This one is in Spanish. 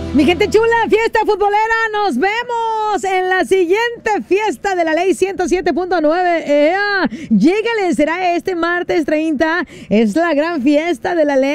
Mi gente chula, fiesta futbolera, nos vemos en la siguiente fiesta de la ley 107.9. Llégale, será este martes 30, es la gran fiesta de la ley.